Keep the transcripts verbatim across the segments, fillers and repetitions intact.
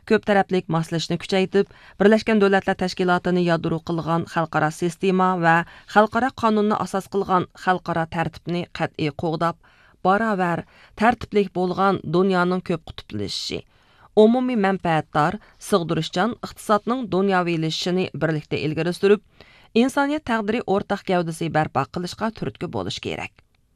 ko'p taraflik moslashni kuchaytirib, Birlashgan Davlatlar Tashkilotini yadro qilgan xalqaro sistema va xalqaro qonunni asos qilgan xalqaro tartibni qat'iy qo'g'dab, barobar tartiblik bo'lgan dunyoning ko'p qutblashishi, umumiy manfaatdor, sig'dirishchan iqtisodning dunyoviylashishini birlikda ilgari surib, insoniyat taqdiri o'rtaq gavdasi barpo qilishga turtki bo'lish kerak.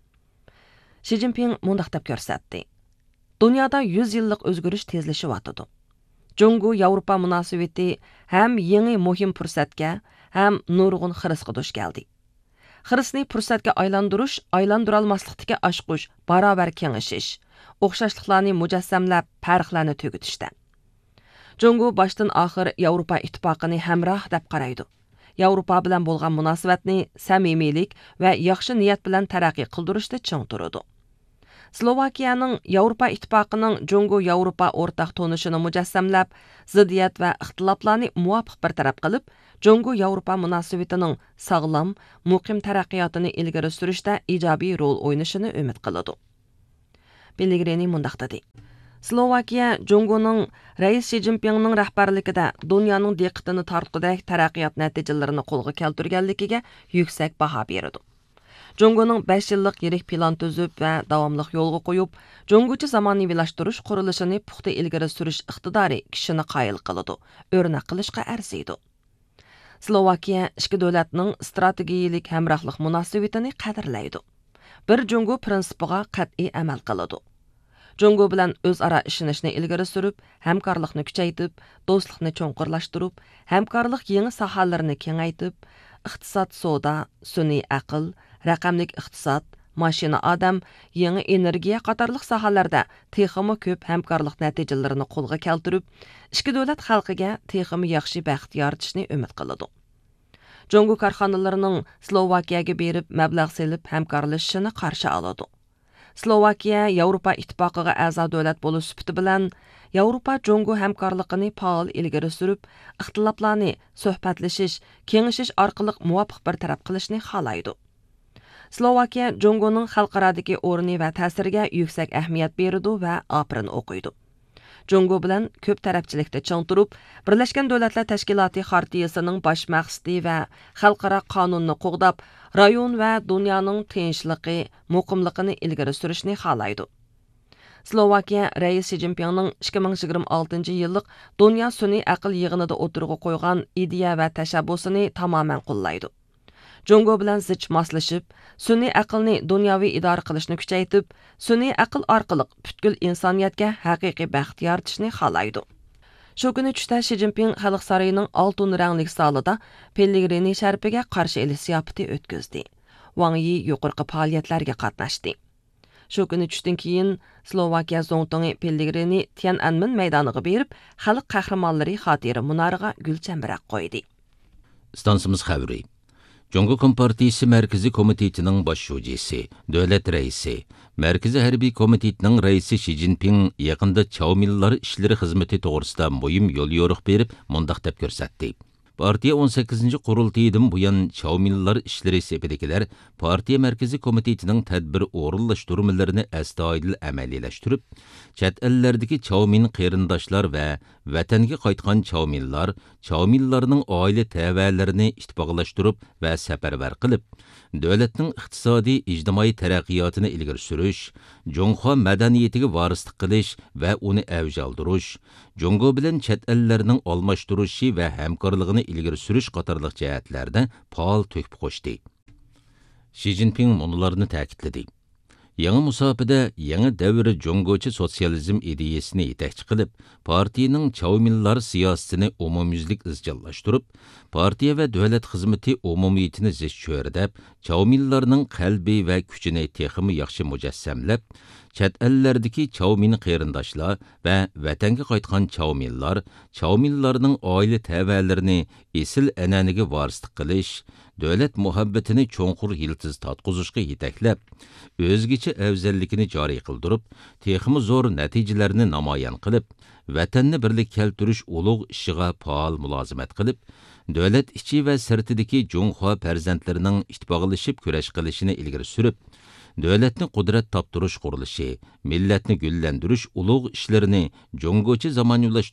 Xi Jinping mundaq deb ko'rsatdi. Dunyoda yuz yillik o'zgarish tezlashyapti. Jungo Yevropa munosabati ham yangi muhim fursatga, ham nurg'un xirisga duch keldi. Xirisni fursatga aylantirish, aylantirolmaslikdagi oshqush, barobar kengashish, o'xshashliklarni mujassamlab, farqlarni tugutishda. Jungo boshdan oxir Yevropa ittifoqini hamroh deb qaraydi. Yevropa bilan bo'lgan munosabatni samimiylik va yaxshi niyat bilan taraqqiy qildirishda ching turadi. Slovakiyaning Yevropa ittifoqining Jungo Yevropa o'rtaq tonishini mujassamlab, ziddiyat va ixtiloflarni muvofiq bartaraf qilib, Jungo Yevropa munosabatining sog'lom, muqim taraqqiyotini ilgari surishda ijobiy rol o'ynashini umid qiladi. Pellegrini mundaq dedi. Slovakiya Jungoning Rais Xi Jinpingning rahbarligida dunyoning diqqatini tortqudek taraqqiyot natijalarini qo'lga keltirganligiga yuksak baho berdi. Jungoning besh yillik yirik plan tuzib va davomli yo'lga qo'yib, Jungocha zamonaviylashtirish qurilishini puxta ilgari surish iqtidori kishini qoyil qiladi, o'rnak qilishga arziydi. Slovakiya ikki davlatning strategiyalik hamrohlik munosabatini qadrlaydi. Bir Jungo prinsipiga qat'iy amal qiladi. Jungo bilan o'zaro ishonishni ilgari surib, hamkorlikni kuchaytirib, do'stlikni cho'nqurlashtirib, hamkorlik yangi sohalarini kengaytirib, iqtisod, savdo, sun'iy aql, raqamlik iqtisod, mashina odam, yangi energiya qatorliq sohalarda texmi ko'p hamkorlik natijalarini qo'lga keltirib, ikki davlat xalqiga texmi yaxshi baxt yaratishni umid qiladi. Jungo korxonalarining Slovakiyaga berib mablag' selib hamkorlashishini qarshi oladi. Slovakiya Yevropa ittifoqiga a'zo davlat bo'lish sifati bilan Yevropa Jungo hamkorligini faol ilgari surib, ixtiloflarni suhbatlashish, kengashish orqali muvofiq bartaraf qilishni xohlaydi. Slovakiya Jungoning xalqarodagi o'rni va ta'siriga yuksak ahamiyat beradi va opirin o'qiydi. Jungo bilan ko'p tarafchilikda ching turib, Birlashgan Davlatlar Tashkiloti xartiyasining bosh maqsadi va xalqaro qonunni qo'g'dab, rayon va dunyoning tinchligi, muqimligini ilgari surishni xohlaydi. Slovakiya Rais Xi Jinpingning ikki ming yigirma oltinchi yillik Dunyo sun'iy aql yig'inida o'tirg'a qo'ygan ideya va tashabbusini tamoman qo'llaydi. Jungo bilan zich moslashib, sun'iy aqlni dunyoviy idora qilishni kuchaytirib, sun'iy aql orqali butkul insoniyatga haqiqiy baxt yaratishni xohlaydi. Shu kuni tushda Xi Jinping Xalq saroyining oltin rangli zalida Pellegrini sharpiga qarshi elish ziyofati o'tkazdi. Wang Yi yuqorqi faoliyatlarga qatnashdi. Shu kuni tushdan keyin Slovakiya zo'ngtongi Pellegrini Tiananmen maydoniga berib, xalq qahramonlari xotira munoriga gulchambarak qo'ydi. Stansimiz xabari. Jungo Kompartiyasi Markaziy komitetining bosh shujisi, davlat raisi, Markaziy harbiy komitetining raisi Xi Jinping yaqinda Chaomillar ishlari xizmati to'g'risida muhim yo'l yo'riq berib, mundaq deb ko'rsatdi. Partiya o'n sakkizinchi qurultaydan buyon Chaomillar ishlari sepidagilar partiya markaziy komitetining tadbir o'rinlashtirmalarini astoydil amaliyalashtirib, chet ellardagi Chaomin qarindoshlar va vatanga qaytgan Chaomillar, Chaomillarning oila ta'valarini ittifoqlashtirib va safarbar qilib, davlatning iqtisodiy ijtimoiy taraqqiyotini ilgari surish, Junxo madaniyatiga varislik qilish va uni avj oldirish, Jungo bilan chet ellarning almashtirishi va hamkorligini ilgari surish qatorliq jihatlarda faol to'kib qo'shdi. Xi Jinping munolarni ta'kidladi. Yangi musofada yangi davr Jungocha sotsializm ideyasini yetakchi qilib, partiyaning Chaomillar siyosatini umumyuzlik izchillashtirib, partiya va davlat xizmati umumiyatini zich cho'rdab, Chaomillarning qalbiy va kuchini texmi yaxshi mujassamlab, chet ellardagi Chaomin qarindoshlar va vatanga qaytgan Chaomillar, Chaomillarning oila ta'valarini esil an'anaga varislik qilish, davlat muhabbatini cho'nqur yiltiz tatqizishga yetaklab, o'zgacha afzallikini joriy qildirib, texmi zo'r natijalarni namoyon qilib, vatanni birlik keltirish ulug' ishiga faol mulozimat qilib, davlat ichi va sirtidagi Junxo farzandlarining ittifoqlashib kurash qilishini ilgari surib, davlatni qudrat toptirish qurilishi, millatni gullantirish ulug' ishlarini Jungocha zamonaviylashtirish